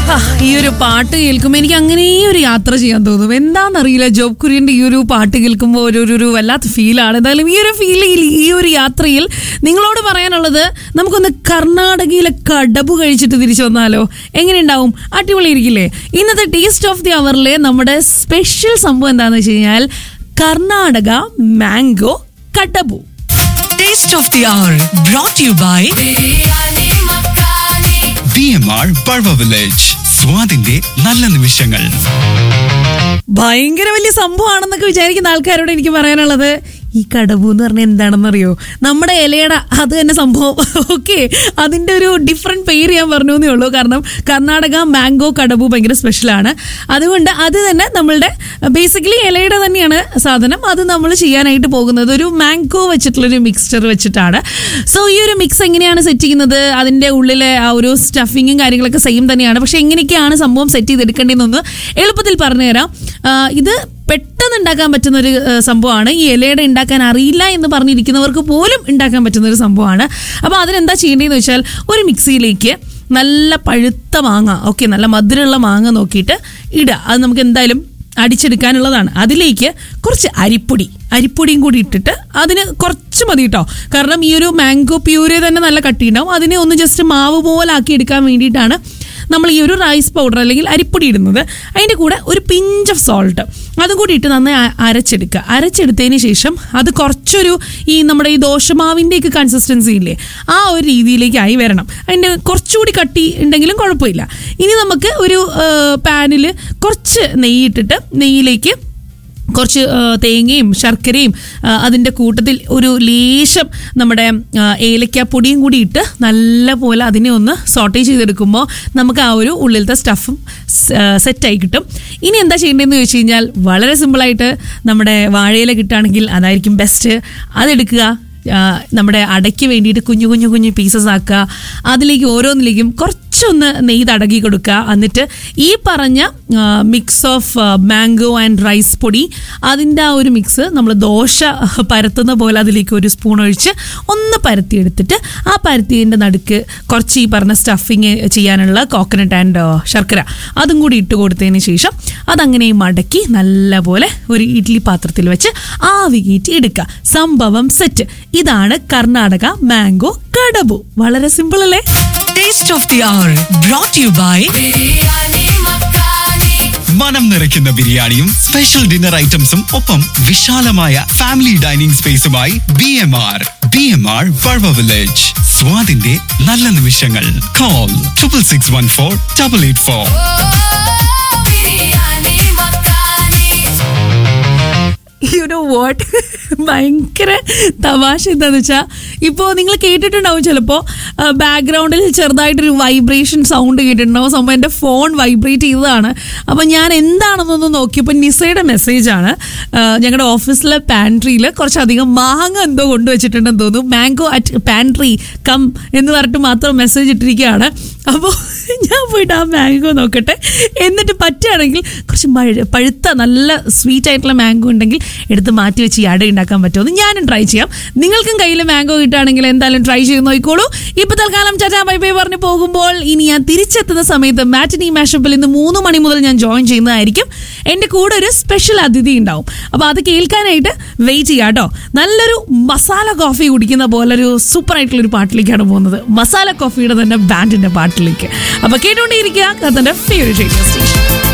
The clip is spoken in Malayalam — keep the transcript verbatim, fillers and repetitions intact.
ഈ ഒരു പാട്ട് കേൾക്കുമ്പോൾ എനിക്ക് അങ്ങനെ ഒരു യാത്ര ചെയ്യാൻ തോന്നും. എന്താണെന്നറിയില്ല, ജോബ് കുര്യന്റെ ഈ ഒരു പാട്ട് കേൾക്കുമ്പോൾ ഒരു ഒരു വല്ലാത്ത ഫീലാണ്. എന്തായാലും ഈ ഒരു ഫീലിൽ ഈ ഒരു യാത്രയിൽ നിങ്ങളോട് പറയാനുള്ളത്, നമുക്കൊന്ന് കർണാടകയിലെ കടബു കഴിച്ചിട്ട് തിരിച്ചു വന്നാലോ? എങ്ങനെയുണ്ടാവും? അടിപൊളിയിരിക്കില്ലേ? ഇന്നത്തെ ടേസ്റ്റ് ഓഫ് ദി അവറിലെ നമ്മുടെ സ്പെഷ്യൽ സംഭവം എന്താണെന്ന് വെച്ച് കഴിഞ്ഞാൽ Karnataka mango കടബു. Taste of the hour brought to you by B M R Barwa Village. സ്വാദിന്റെ നല്ല നിമിഷങ്ങൾ. ഭയങ്കര വലിയ സംഭവമാണെന്നൊക്കെ വിചാരിക്കുന്ന ആൾക്കാരോട് എനിക്ക് പറയാനുള്ളത്, ഈ കടബു എന്ന് പറഞ്ഞാൽ എന്താണെന്നറിയോ? നമ്മുടെ ഇലയുടെ അത് തന്നെ സംഭവം. ഓക്കെ, അതിൻ്റെ ഒരു ഡിഫറെൻറ്റ് പേര് ഞാൻ പറഞ്ഞു എന്നേ ഉള്ളൂ. കാരണം കർണാടക മാംഗോ കടബു ഭയങ്കര സ്പെഷ്യലാണ്. അതുകൊണ്ട് അത് തന്നെ നമ്മളുടെ ബേസിക്കലി ഇലയുടെ തന്നെയാണ് സാധനം. അത് നമ്മൾ ചെയ്യാനായിട്ട് പോകുന്നത് ഒരു മാംഗോ വെച്ചിട്ടുള്ളൊരു മിക്സ്ചർ വെച്ചിട്ടാണ്. സോ ഈ ഒരു മിക്സ് എങ്ങനെയാണ് സെറ്റ് ചെയ്യുന്നത്? അതിൻ്റെ ഉള്ളിലെ ആ ഒരു സ്റ്റഫിങ്ങും കാര്യങ്ങളൊക്കെ സെയിം തന്നെയാണ്. പക്ഷേ എങ്ങനെയൊക്കെയാണ് സംഭവം സെറ്റ് ചെയ്തെടുക്കേണ്ടതെന്നൊന്ന് എളുപ്പത്തിൽ പറഞ്ഞുതരാം. ഇത് പെട്ടെന്ന് ഉണ്ടാക്കാൻ പറ്റുന്ന ഒരു സംഭവമാണ്. ഈ ഇലയുടെ ഉണ്ടാക്കാൻ അറിയില്ല എന്ന് പറഞ്ഞിരിക്കുന്നവർക്ക് പോലും ഉണ്ടാക്കാൻ പറ്റുന്ന ഒരു സംഭവമാണ്. അപ്പോൾ അതിനെന്താ ചെയ്യേണ്ടതെന്ന് വെച്ചാൽ, ഒരു മിക്സിയിലേക്ക് നല്ല പഴുത്ത മാങ്ങ, ഓക്കെ, നല്ല മധുരമുള്ള മാങ്ങ നോക്കിയിട്ട് ഇടുക. അത് നമുക്ക് എന്തായാലും അടിച്ചെടുക്കാനുള്ളതാണ്. അതിലേക്ക് കുറച്ച് അരിപ്പൊടി അരിപ്പൊടിയും കൂടി ഇട്ടിട്ട് അതിന് കുറച്ച് മതി കേട്ടോ. കാരണം ഈ ഒരു മാംഗോ പ്യൂരേ തന്നെ നല്ല കട്ടിയുണ്ടാവും. അതിനെ ഒന്ന് ജസ്റ്റ് മാവ് പോലെ ആക്കി എടുക്കാൻ വേണ്ടിയിട്ടാണ് നമ്മൾ ഈ ഒരു റൈസ് പൗഡർ അല്ലെങ്കിൽ അരിപ്പൊടി ഇടുന്നത്. അതിൻ്റെ കൂടെ ഒരു പിഞ്ച് ഓഫ് സോൾട്ട് അതും കൂടി ഇട്ട് നന്നായി അരച്ചെടുക്കുക. അരച്ചെടുത്തതിന് ശേഷം അത് കുറച്ചൊരു ഈ നമ്മുടെ ഈ ദോശമാവിൻ്റെയൊക്കെ കൺസിസ്റ്റൻസി ഇല്ലേ, ആ ഒരു രീതിയിലേക്കായി വരണം. അതിൻ്റെ കുറച്ചുകൂടി കട്ടി ഉണ്ടെങ്കിലും കുഴപ്പമില്ല. ഇനി നമുക്ക് ഒരു പാനിൽ കുറച്ച് നെയ്യിട്ടിട്ട് നെയ്യിലേക്ക് കുറച്ച് തേങ്ങയും ശർക്കരയും അതിൻ്റെ കൂട്ടത്തിൽ ഒരു ലേശം നമ്മുടെ ഏലക്കാപ്പൊടിയും കൂടി ഇട്ട് നല്ല പോലെ അതിനെ ഒന്ന് സോട്ടേ ചെയ്തെടുക്കുമ്പോൾ നമുക്ക് ആ ഒരു ഉള്ളിലത്തെ സ്റ്റഫും സെറ്റായി കിട്ടും. ഇനി എന്താ ചെയ്യേണ്ടതെന്ന് ചോദിച്ചു കഴിഞ്ഞാൽ, വളരെ സിമ്പിളായിട്ട് നമ്മുടെ വാഴയില കിട്ടുകയാണെങ്കിൽ അതായിരിക്കും ബെസ്റ്റ്. അതെടുക്കുക, നമ്മുടെ അടയ്ക്ക് വേണ്ടിയിട്ട് കുഞ്ഞു കുഞ്ഞു കുഞ്ഞു പീസസ് ആക്കുക. അതിലേക്ക് ഓരോന്നിലേക്കും കുറച്ചൊന്ന് നെയ്യ് തടകി കൊടുക്കുക. എന്നിട്ട് ഈ പറഞ്ഞ mix of mango and rice പൊടി, അതിൻ്റെ ആ ഒരു മിക്സ് നമ്മൾ ദോശ പരത്തുന്ന പോലെ അതിലേക്ക് ഒരു സ്പൂൺ ഒഴിച്ച് ഒന്ന് പരത്തിയെടുത്തിട്ട് ആ പരത്തിയതിൻ്റെ നടുക്ക് കുറച്ച് ഈ പറഞ്ഞ സ്റ്റഫിങ് ചെയ്യാനുള്ള കോക്കനട്ട് ആൻഡ് ശർക്കര അതും കൂടി ഇട്ട് കൊടുത്തതിന് ശേഷം അതങ്ങനെ മടക്കി നല്ല പോലെ ഒരു ഇഡ്ഡലി പാത്രത്തിൽ വെച്ച് ആവി കയറ്റി എടുക്കുക. സംഭവം സെറ്റ്. ഇതാണ് കർണാടക മാംഗോ കടബു. വളരെ സിമ്പിൾ അല്ലേ? Taste of the hour brought to you by മനം നിറയ്ക്കുന്ന ബിരിയാണിയും സ്പെഷ്യൽ ഡിന്നർ ഐറ്റംസും ഒപ്പം വിശാലമായ family dining സ്പേസുമായി B M R B M R Barwa Village. സ്വാദിന്റെ നല്ല നിമിഷങ്ങൾ. Call triple six one four double eight four. You know what, ഭയങ്കര തമാശ എന്താണെന്ന് വെച്ചാൽ, ഇപ്പോൾ നിങ്ങൾ കേട്ടിട്ടുണ്ടാവും ചിലപ്പോൾ ബാക്ക്ഗ്രൗണ്ടിൽ ചെറുതായിട്ടൊരു വൈബ്രേഷൻ സൗണ്ട് കേട്ടിട്ടുണ്ടാവും. സംഭവം എൻ്റെ ഫോൺ വൈബ്രേറ്റ് ചെയ്തതാണ്. അപ്പം ഞാൻ എന്താണെന്നൊന്ന് നോക്കിയപ്പോൾ നിസയുടെ മെസ്സേജാണ്. ഞങ്ങളുടെ ഓഫീസിലെ പാൻട്രിയിൽ കുറച്ചധികം മാങ്ങ എന്തോ കൊണ്ടുവച്ചിട്ടുണ്ടെന്ന് തോന്നുന്നു. മാംഗോ അറ്റ് പാൻട്രി കം എന്ന് പറഞ്ഞിട്ട് മാത്രം മെസ്സേജ് ഇട്ടിരിക്കുകയാണ്. അപ്പോൾ ഞാൻ പോയിട്ട് ആ മാംഗോ നോക്കട്ടെ. എന്നിട്ട് പറ്റുകയാണെങ്കിൽ കുറച്ച് മഴ പഴുത്ത നല്ല സ്വീറ്റ് ആയിട്ടുള്ള മാംഗോ ഉണ്ടെങ്കിൽ എടുത്ത് മാറ്റി വെച്ച് ഈ അട ഉണ്ടാക്കാൻ പറ്റുമെന്ന് ഞാനും ട്രൈ ചെയ്യാം. നിങ്ങൾക്കും കയ്യിൽ മാംഗോ കിട്ടുകയാണെങ്കിൽ എന്തായാലും ട്രൈ ചെയ്ത് നോക്കിക്കോളൂ. ഇപ്പോൾ തൽക്കാലം ടാറ്റാ ബൈ ബൈ പറഞ്ഞ് പോകുമ്പോൾ, ഇനി ഞാൻ തിരിച്ചെത്തുന്ന സമയത്ത് മാറ്റിനി മാഷപ്പിൽ ഇന്ന് മൂന്ന് മണി മുതൽ ഞാൻ ജോയിൻ ചെയ്യുന്നതായിരിക്കും. എൻ്റെ കൂടെ ഒരു സ്പെഷ്യൽ അതിഥി ഉണ്ടാവും. അപ്പോൾ അത് കേൾക്കാനായിട്ട് വെയിറ്റ് ചെയ്യാം കേട്ടോ. നല്ലൊരു മസാല കോഫി കുടിക്കുന്ന പോലൊരു സൂപ്പർ ആയിട്ടുള്ളൊരു പാട്ടിലേക്കാണ് പോകുന്നത്. മസാല കോഫിയുടെ തന്നെ ബാൻഡിൻ്റെ പാട്ടിലേക്ക്. അപ്പോൾ കേട്ടുകൊണ്ടേയിരിക്കുക കത്തൻ്റെ ഫേവറേറ്റ് റേഡിയോ സ്റ്റേഷൻ.